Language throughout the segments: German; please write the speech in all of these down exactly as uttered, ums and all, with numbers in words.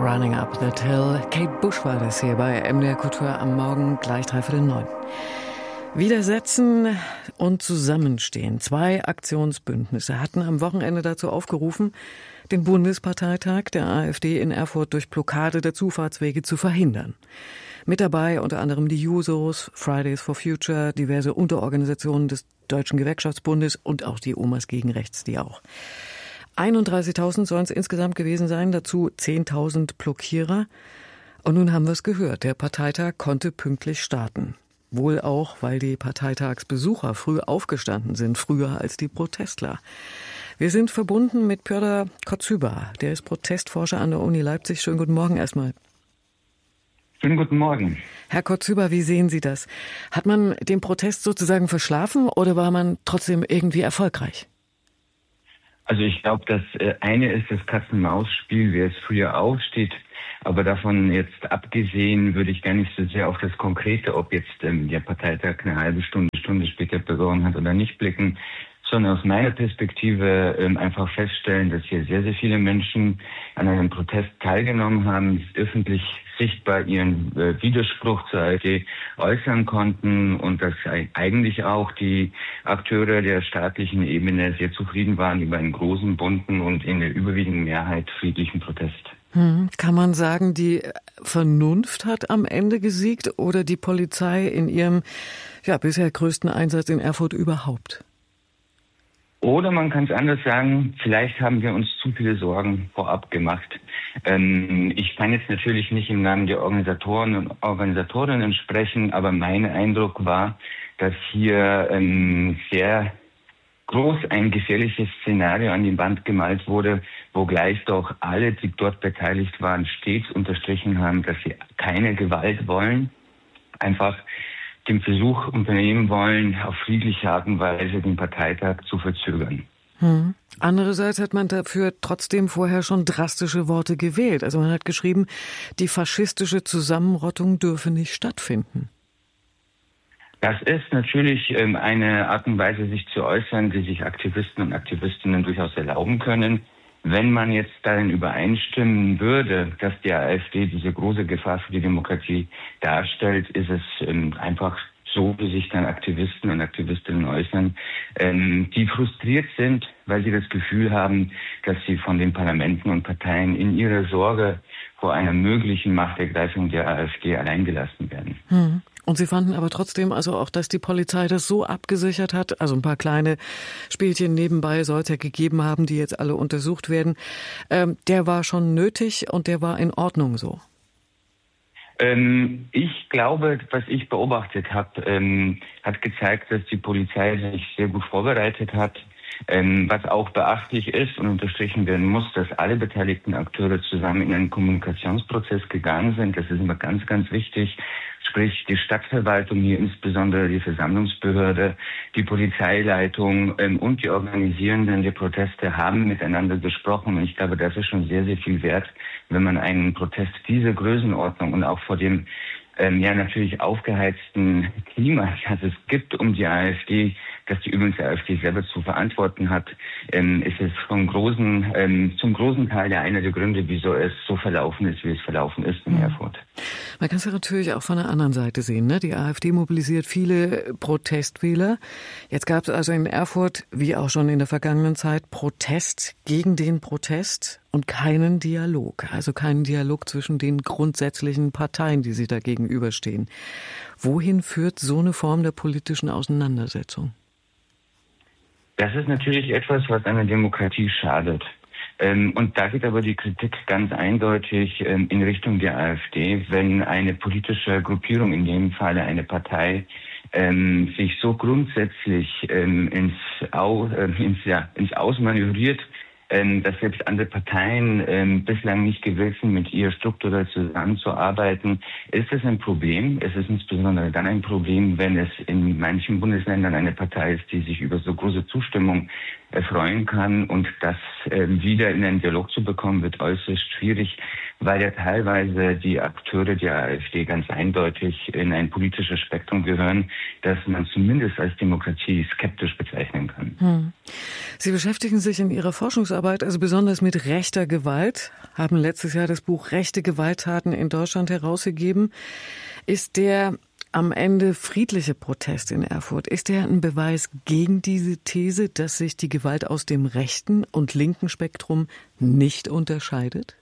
Running Up That Hill. Kate Bush war das hier bei M D R Kultur am Morgen, gleich dreiviertel neun. Widersetzen und Zusammenstehen. Zwei Aktionsbündnisse hatten am Wochenende dazu aufgerufen, den Bundesparteitag der AfD in Erfurt durch Blockade der Zufahrtswege zu verhindern. Mit dabei unter anderem die Jusos, Fridays for Future, diverse Unterorganisationen des Deutschen Gewerkschaftsbundes und auch die Omas gegen Rechts, die auch. einunddreißigtausend sollen es insgesamt gewesen sein, dazu zehntausend Blockierer. Und nun haben wir es gehört, der Parteitag konnte pünktlich starten. Wohl auch, weil die Parteitagsbesucher früh aufgestanden sind, früher als die Protestler. Wir sind verbunden mit Pjotr Kozyba, der ist Protestforscher an der Uni Leipzig. Schönen guten Morgen erstmal. Schönen guten Morgen. Herr Kozyba, wie sehen Sie das? Hat man den Protest sozusagen verschlafen oder war man trotzdem irgendwie erfolgreich? Also ich glaube, das äh, eine ist das Katz-und-Maus-Spiel, wer es früher aufsteht. Aber davon jetzt abgesehen würde ich gar nicht so sehr auf das Konkrete, ob jetzt ähm, der Parteitag eine halbe Stunde, Stunde später begonnen hat oder nicht blicken, sondern aus meiner Perspektive ähm, einfach feststellen, dass hier sehr, sehr viele Menschen an einem Protest teilgenommen haben, öffentlich sichtbar ihren äh, Widerspruch zur AfD äußern konnten und dass eigentlich auch die Akteure der staatlichen Ebene sehr zufrieden waren über einen großen, bunten und in der überwiegenden Mehrheit friedlichen Protest. Hm. Kann man sagen, die Vernunft hat am Ende gesiegt oder die Polizei in ihrem ja, bisher größten Einsatz in Erfurt überhaupt? Oder man kann es anders sagen, vielleicht haben wir uns zu viele Sorgen vorab gemacht. Ähm, ich kann jetzt natürlich nicht im Namen der Organisatoren und Organisatorinnen sprechen, aber mein Eindruck war, dass hier ähm, sehr groß ein gefährliches Szenario an die Wand gemalt wurde, wo gleich doch alle, die dort beteiligt waren, stets unterstrichen haben, dass sie keine Gewalt wollen, einfach den Versuch unternehmen wollen, auf friedliche Art und Weise den Parteitag zu verzögern. Hm. Andererseits hat man dafür trotzdem vorher schon drastische Worte gewählt. Also man hat geschrieben, die faschistische Zusammenrottung dürfe nicht stattfinden. Das ist natürlich ähm, eine Art und Weise, sich zu äußern, die sich Aktivisten und Aktivistinnen durchaus erlauben können. Wenn man jetzt darin übereinstimmen würde, dass die AfD diese große Gefahr für die Demokratie darstellt, ist es ähm, einfach so, wie sich dann Aktivisten und Aktivistinnen äußern, ähm, die frustriert sind, weil sie das Gefühl haben, dass sie von den Parlamenten und Parteien in ihrer Sorge vor einer möglichen Machtergreifung der AfD alleingelassen werden. Hm. Und Sie fanden aber trotzdem also auch, dass die Polizei das so abgesichert hat, also ein paar kleine Spielchen nebenbei soll es ja gegeben haben, die jetzt alle untersucht werden, ähm, der war schon nötig und der war in Ordnung so? Ähm, ich glaube, was ich beobachtet habe, ähm, hat gezeigt, dass die Polizei sich sehr gut vorbereitet hat. Ähm, was auch beachtlich ist und unterstrichen werden muss, dass alle beteiligten Akteure zusammen in einen Kommunikationsprozess gegangen sind. Das ist immer ganz, ganz wichtig. Sprich, die Stadtverwaltung hier, insbesondere die Versammlungsbehörde, die Polizeileitung ähm, und die Organisierenden der Proteste haben miteinander gesprochen. Und ich glaube, das ist schon sehr, sehr viel wert, wenn man einen Protest dieser Größenordnung und auch vor dem ähm, ja natürlich aufgeheizten Klima, das es gibt um die AfD, dass die übrigens die AfD selber zu verantworten hat, ähm, ist es vom großen, ähm, zum großen Teil ja einer der Gründe, wieso es so verlaufen ist, wie es verlaufen ist in Erfurt. Man kann es ja natürlich auch von der anderen Seite sehen, ne? Die AfD mobilisiert viele Protestwähler. Jetzt gab es also in Erfurt, wie auch schon in der vergangenen Zeit, Protest gegen den Protest und keinen Dialog. Also keinen Dialog zwischen den grundsätzlichen Parteien, die sich da gegenüberstehen. Wohin führt so eine Form der politischen Auseinandersetzung? Das ist natürlich etwas, was einer Demokratie schadet. Ähm, und da geht aber die Kritik ganz eindeutig ähm, in Richtung der AfD, wenn eine politische Gruppierung, in dem Falle eine Partei, ähm, sich so grundsätzlich ähm, ins, Au, äh, ins, ja, ins Ausmanövriert, ähm, dass selbst andere Parteien ähm, bislang nicht gewillt sind, mit ihr strukturell zusammenzuarbeiten, ist es ein Problem. Es ist insbesondere dann ein Problem, wenn es in manchen Bundesländern eine Partei ist, die sich über so große Zustimmung erfreuen kann. Und das äh, wieder in einen Dialog zu bekommen, wird äußerst schwierig, weil ja teilweise die Akteure der AfD ganz eindeutig in ein politisches Spektrum gehören, das man zumindest als Demokratie skeptisch bezeichnen kann. Hm. Sie beschäftigen sich in Ihrer Forschungsarbeit also besonders mit rechter Gewalt. haben letztes Jahr das Buch Rechte Gewalttaten in Deutschland herausgegeben. Ist der am Ende friedliche Protest in Erfurt, ist der ein Beweis gegen diese These, dass sich die Gewalt aus dem rechten und linken Spektrum nicht unterscheidet?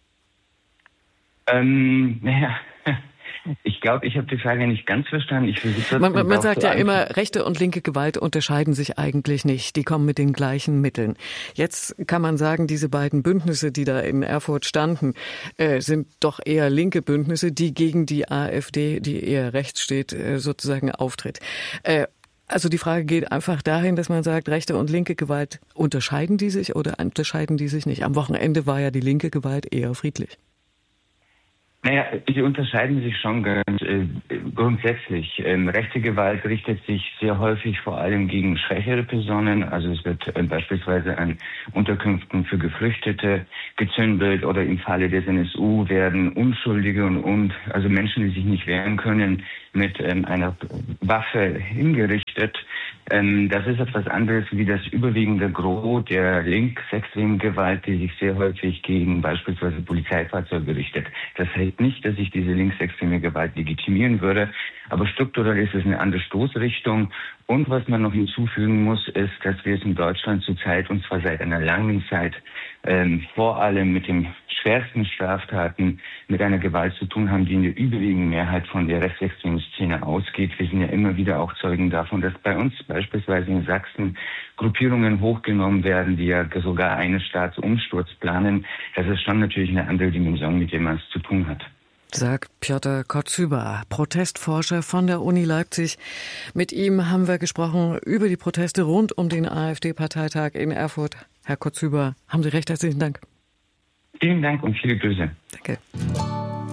Ähm, naja, ich glaube, ich habe die Frage nicht ganz verstanden. Ich man man, man sagt ja immer, rechte und linke Gewalt unterscheiden sich eigentlich nicht. Die kommen mit den gleichen Mitteln. Jetzt kann man sagen, diese beiden Bündnisse, die da in Erfurt standen, äh, sind doch eher linke Bündnisse, die gegen die AfD, die eher rechts steht, äh, sozusagen auftritt. Äh, also die Frage geht einfach dahin, dass man sagt, rechte und linke Gewalt, unterscheiden die sich oder unterscheiden die sich nicht? Am Wochenende war ja die linke Gewalt eher friedlich. Naja, die unterscheiden sich schon ganz äh, grundsätzlich. Ähm, rechte Gewalt richtet sich sehr häufig vor allem gegen schwächere Personen. Also es wird äh, beispielsweise an Unterkünften für Geflüchtete gezündelt oder im Falle des N S U werden Unschuldige und, und also Menschen, die sich nicht wehren können, mit ähm, einer Waffe hingerichtet. Ähm, das ist etwas anderes wie das überwiegende Gros der linksextremen Gewalt, die sich sehr häufig gegen beispielsweise Polizeifahrzeuge richtet. Das heißt nicht, dass ich diese linksextreme Gewalt legitimieren würde, aber strukturell ist es eine andere Stoßrichtung. Und was man noch hinzufügen muss, ist, dass wir es in Deutschland zurzeit, und zwar seit einer langen Zeit, ähm, vor allem mit den schwersten Straftaten, mit einer Gewalt zu tun haben, die in der überwiegenden Mehrheit von der rechtsextremen Szene ausgeht. Wir sind ja immer wieder auch Zeugen davon, dass bei uns beispielsweise in Sachsen Gruppierungen hochgenommen werden, die ja sogar einen Staatsumsturz planen. Das ist schon natürlich eine andere Dimension, mit der man es zu tun hat. Sagt Piotr Kocyba, Protestforscher von der Uni Leipzig. Mit ihm haben wir gesprochen über die Proteste rund um den AfD-Parteitag in Erfurt. Herr Kocyba, haben Sie recht herzlichen Dank. Vielen Dank und viele Grüße. Danke.